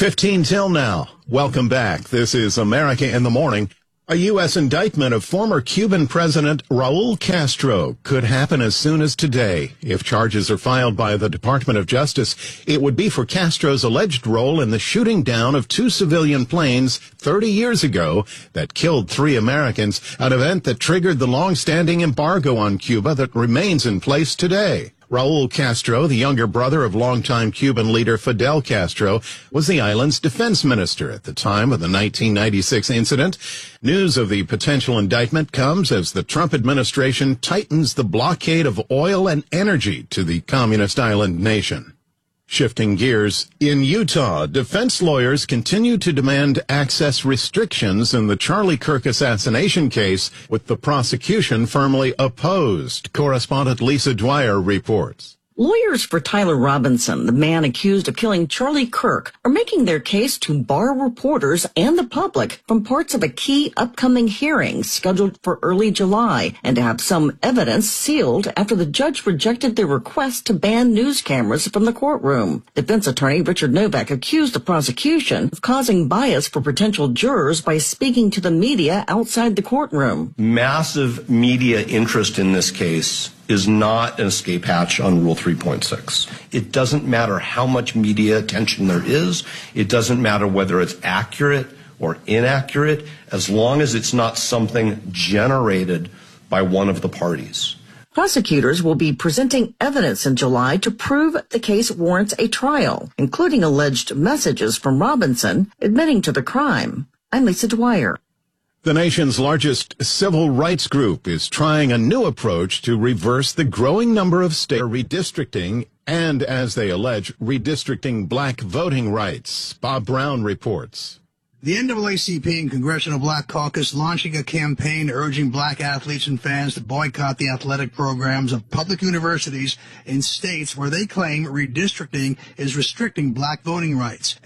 15 till now. Welcome back. This is America in the Morning. A U.S. indictment of former Cuban President Raul Castro could happen as soon as today. If charges are filed by the Department of Justice, it would be for Castro's alleged role in the shooting down of 2 civilian planes 30 years ago that killed 3 Americans, an event that triggered the long-standing embargo on Cuba that remains in place today. Raul Castro, the younger brother of longtime Cuban leader Fidel Castro, was the island's defense minister at the time of the 1996 incident. News of the potential indictment comes as the Trump administration tightens the blockade of oil and energy to the communist island nation. Shifting gears, in Utah, defense lawyers continue to demand access restrictions in the Charlie Kirk assassination case, with the prosecution firmly opposed. Correspondent Lisa Dwyer reports. Lawyers for Tyler Robinson, the man accused of killing Charlie Kirk, are making their case to bar reporters and the public from parts of a key upcoming hearing scheduled for early July, and to have some evidence sealed after the judge rejected their request to ban news cameras from the courtroom. Defense attorney Richard Novak accused the prosecution of causing bias for potential jurors by speaking to the media outside the courtroom. Massive media interest in this case is not an escape hatch on Rule 3.6. It doesn't matter how much media attention there is. It doesn't matter whether it's accurate or inaccurate, as long as it's not something generated by one of the parties. Prosecutors will be presenting evidence in July to prove the case warrants a trial, including alleged messages from Robinson admitting to the crime. I'm Lisa Dwyer. The nation's largest civil rights group is trying a new approach to reverse the growing number of state redistricting and, as they allege, redistricting black voting rights. Bob Brown reports. The NAACP and Congressional Black Caucus launching a campaign urging black athletes and fans to boycott the athletic programs of public universities in states where they claim redistricting is restricting black voting rights.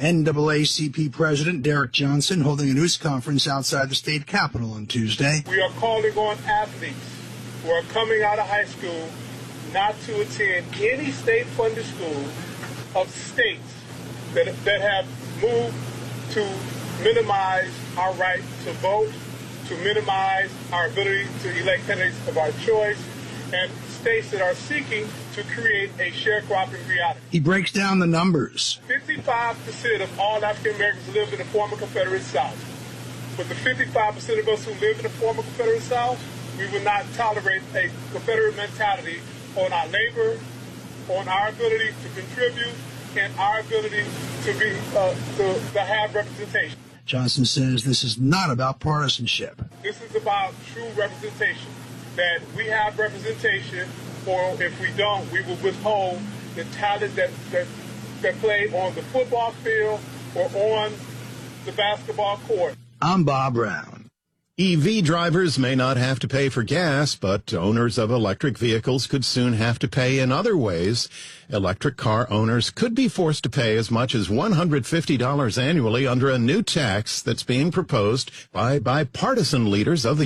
NAACP President Derek Johnson holding a news conference outside the state capitol on Tuesday. We are calling on athletes who are coming out of high school not to attend any state-funded school of states that have moved to minimize our right to vote, to minimize our ability to elect candidates of our choice, and states that are seeking to create a sharecropping reality. He breaks down the numbers. 55% of all African Americans live in the former Confederate South. With the 55% of us who live in the former Confederate South, we will not tolerate a Confederate mentality on our labor, on our ability to contribute, and our ability to have representation. Johnson says this is not about partisanship. This is about true representation, that we have representation, or if we don't, we will withhold the talent that play on the football field or on the basketball court. I'm Bob Brown. EV drivers may not have to pay for gas, but owners of electric vehicles could soon have to pay in other ways. Electric car owners could be forced to pay as much as $150 annually under a new tax that's being proposed by bipartisan leaders of the